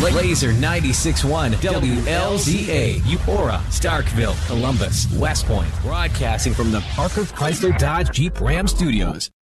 Laser 96.1 WLZA, Eupora, Starkville, Columbus, West Point, broadcasting from the Parker Chrysler Dodge Jeep Ram Studios.